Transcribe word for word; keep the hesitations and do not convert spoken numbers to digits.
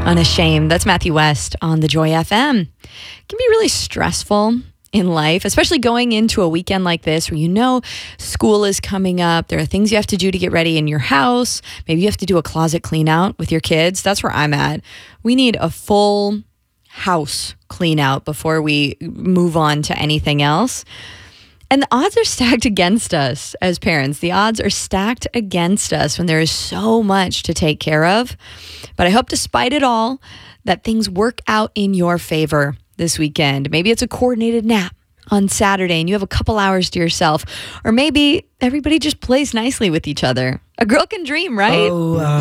Unashamed. That's Matthew West on the Joy F M. It can be really stressful in life, especially going into a weekend like this where you know school is coming up. There are things you have to do to get ready in your house. Maybe you have to do a closet clean out with your kids. That's where I'm at. We need a full house clean out before we move on to anything else. And the odds are stacked against us as parents. The odds are stacked against us when there is so much to take care of. But I hope despite it all that things work out in your favor this weekend. Maybe it's a coordinated nap on Saturday and you have a couple hours to yourself. Or maybe everybody just plays nicely with each other. A girl can dream, right? Oh, uh-